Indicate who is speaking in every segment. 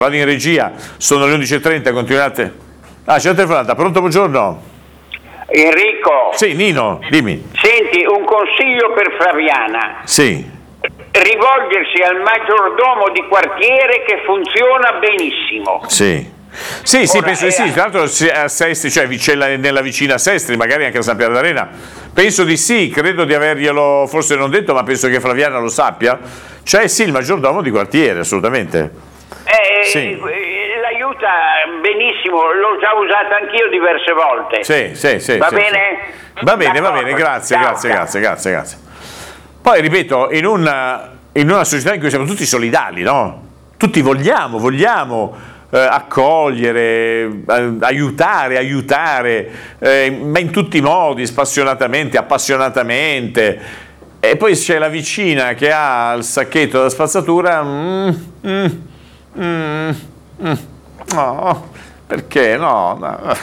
Speaker 1: Vado in regia, sono le 11:30, continuate. C'è una telefonata, pronto, buongiorno?
Speaker 2: Enrico.
Speaker 1: Sì, Nino, dimmi.
Speaker 2: Senti, un consiglio per Flaviana.
Speaker 1: Sì.
Speaker 2: Rivolgersi al maggiordomo di quartiere che funziona benissimo.
Speaker 1: Sì. Sì, penso di sì, tra l'altro a Sestri, cioè nella vicina Sestri, magari anche a San Piero d'Arena. Penso di sì, credo di averglielo forse non detto, ma penso che Flaviana lo sappia. Cioè sì, il maggiordomo di quartiere, assolutamente. Sì.
Speaker 2: L'aiuta benissimo, l'ho già usata anch'io diverse volte.
Speaker 1: Sì.
Speaker 2: Va bene?
Speaker 1: Va bene, grazie. Poi ripeto, in una società in cui siamo tutti solidali, no? Tutti vogliamo accogliere, aiutare, ma in tutti i modi, spassionatamente, appassionatamente. E poi c'è la vicina che ha il sacchetto della spazzatura. No, perché no?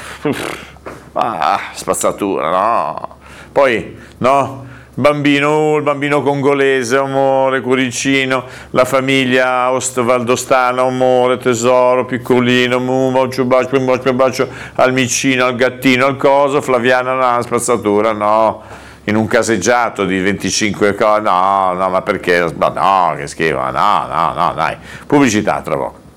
Speaker 1: Spazzatura, no. Poi, no? Il bambino congolese, amore, cuoricino, la famiglia valdostana, amore, tesoro, piccolino, bacio al micino, al gattino, al coso, Flaviana, no, spazzatura, no. In un caseggiato di 25 cose, no, ma perché? No, che schifo, no, dai. Pubblicità tra poco.